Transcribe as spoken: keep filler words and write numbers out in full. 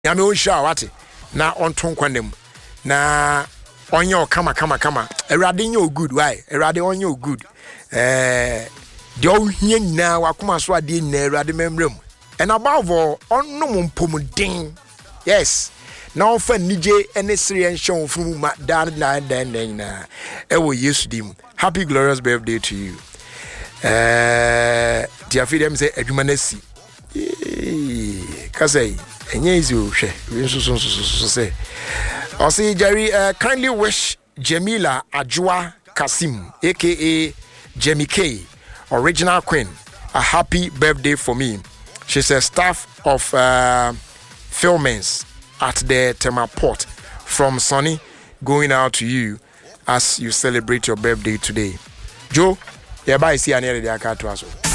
Yame on sha wate na on ton kwanem na onye o kama kama kama erade nye o good why erade onye o good eh de o hia nyina wakoma so ade nyina erade memrem and above all onnom mpomden yes now for nije any serious show from dan dan dan na e wo Yesu dim. Happy glorious birthday to you. Eh dia fi dem say adwuma na si kasai enye izi o hwe we so so so say I see Jerry uh, kindly wish Jamila Ajwa Kasim aka Jemmy K original queen a happy birthday for me. She's a staff of uh, filmings at the Tema Port. From Sonny going out to you as you celebrate your birthday today. Joe, yeah, bye. See you near the Akato.